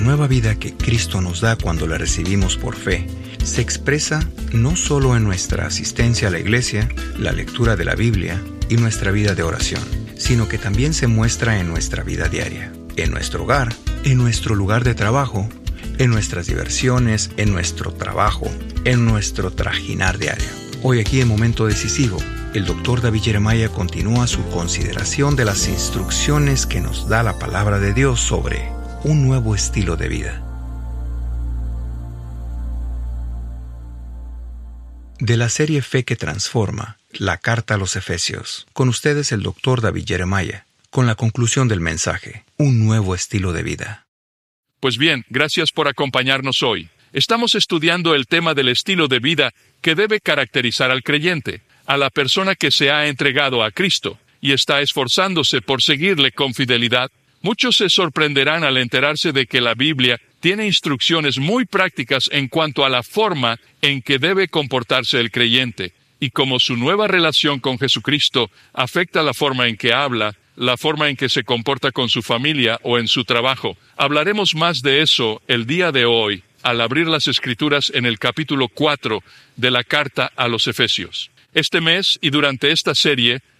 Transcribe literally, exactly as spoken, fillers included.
nueva vida que Cristo nos da cuando la recibimos por fe se expresa no solo en nuestra asistencia a la iglesia, la lectura de la Biblia y nuestra vida de oración, sino que también se muestra en nuestra vida diaria, en nuestro hogar, en nuestro lugar de trabajo, en nuestras diversiones, en nuestro trabajo, en nuestro trajinar diario. Hoy aquí en Momento Decisivo, el doctor David Jeremiah continúa su consideración de las instrucciones que nos da la palabra de Dios sobre un nuevo estilo de vida. De la serie Fe que Transforma, la carta a los Efesios, con ustedes el doctor David Jeremiah, con la conclusión del mensaje, un nuevo estilo de vida. Pues bien, gracias por acompañarnos hoy. Estamos estudiando el tema del estilo de vida que debe caracterizar al creyente, a la persona que se ha entregado a Cristo y está esforzándose por seguirle con fidelidad. Muchos se sorprenderán al enterarse de que la Biblia tiene instrucciones muy prácticas en cuanto a la forma en que debe comportarse el creyente, y cómo su nueva relación con Jesucristo afecta la forma en que habla, la forma en que se comporta con su familia o en su trabajo. Hablaremos más de eso el día de hoy, al abrir las Escrituras en el capítulo cuatro de la carta a los Efesios. Este mes y durante esta serie,